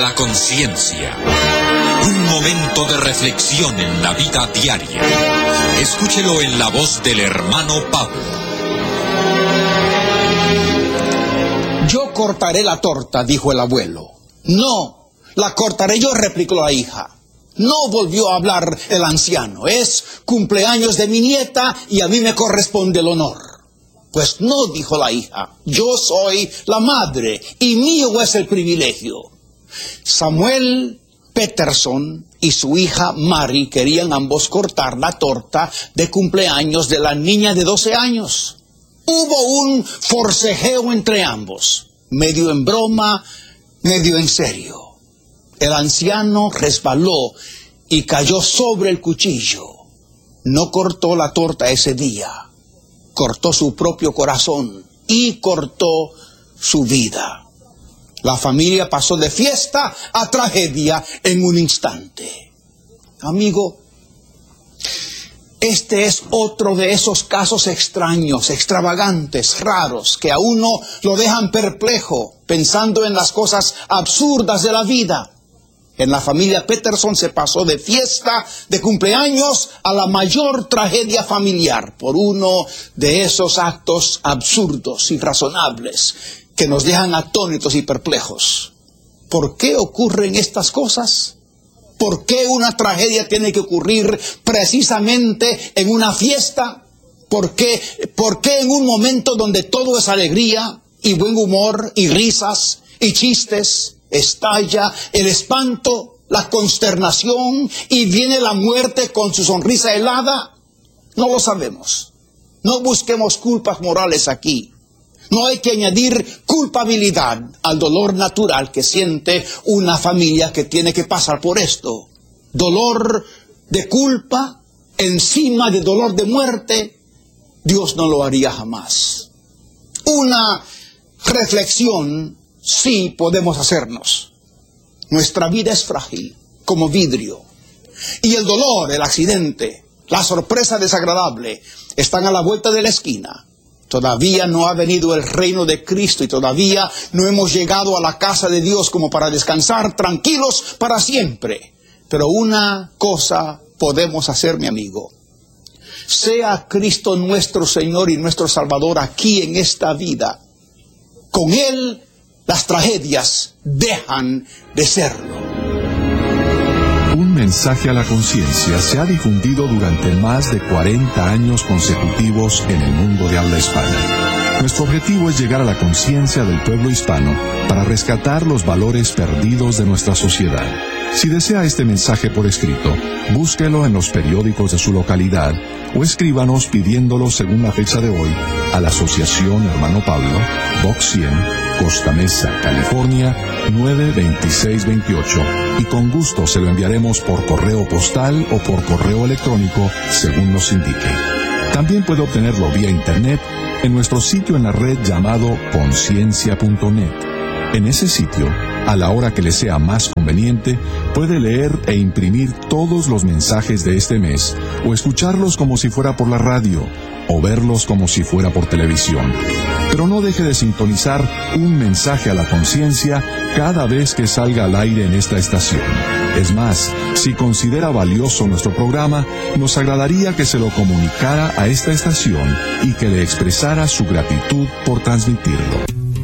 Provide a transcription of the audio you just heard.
La conciencia. Un momento de reflexión en la vida diaria. Escúchelo en la voz del hermano Pablo. Yo cortaré la torta, dijo el abuelo. No, la cortaré yo, replicó la hija. No volvió a hablar el anciano. Es cumpleaños de mi nieta y a mí me corresponde el honor. Pues no, dijo la hija. Yo soy la madre y mío es el privilegio. Samuel Peterson y su hija Mary querían ambos cortar la torta de cumpleaños de la niña de 12 años. Hubo un forcejeo entre ambos, medio en broma, medio en serio. El anciano resbaló y cayó sobre el cuchillo. No cortó la torta ese día, cortó su propio corazón y cortó su vida. La familia pasó de fiesta a tragedia en un instante. Amigo, este es otro de esos casos extraños, extravagantes, raros, que a uno lo dejan perplejo, pensando en las cosas absurdas de la vida. En la familia Peterson se pasó de fiesta de cumpleaños a la mayor tragedia familiar por uno de esos actos absurdos, irrazonables, que nos dejan atónitos y perplejos. ¿Por qué ocurren estas cosas? ¿Por qué una tragedia tiene que ocurrir precisamente en una fiesta? ¿Por qué en un momento donde todo es alegría y buen humor y risas y chistes, estalla el espanto, la consternación y viene la muerte con su sonrisa helada? No lo sabemos. No busquemos culpas morales aquí. No hay que añadir culpabilidad al dolor natural que siente una familia que tiene que pasar por esto. Dolor de culpa encima de dolor de muerte, Dios no lo haría jamás. Una reflexión sí podemos hacernos. Nuestra vida es frágil, como vidrio. Y el dolor, el accidente, la sorpresa desagradable están a la vuelta de la esquina. Todavía no ha venido el reino de Cristo y todavía no hemos llegado a la casa de Dios como para descansar tranquilos para siempre. Pero una cosa podemos hacer, mi amigo. Sea Cristo nuestro Señor y nuestro Salvador aquí en esta vida. Con Él las tragedias dejan de serlo. Un mensaje a la conciencia se ha difundido durante más de 40 años consecutivos en el mundo de habla hispana. Nuestro objetivo es llegar a la conciencia del pueblo hispano para rescatar los valores perdidos de nuestra sociedad. Si desea este mensaje por escrito, búsquelo en los periódicos de su localidad o escríbanos pidiéndolo según la fecha de hoy a la Asociación Hermano Pablo, Box 100, Costa Mesa, California, 92628, y con gusto se lo enviaremos por correo postal o por correo electrónico según nos indique. También puede obtenerlo vía internet en nuestro sitio en la red llamado conciencia.net. En ese sitio, a la hora que le sea más conveniente, puede leer e imprimir todos los mensajes de este mes, o escucharlos como si fuera por la radio, o verlos como si fuera por televisión. Pero no deje de sintonizar un mensaje a la conciencia cada vez que salga al aire en esta estación. Es más, si considera valioso nuestro programa, nos agradaría que se lo comunicara a esta estación y que le expresara su gratitud por transmitirlo.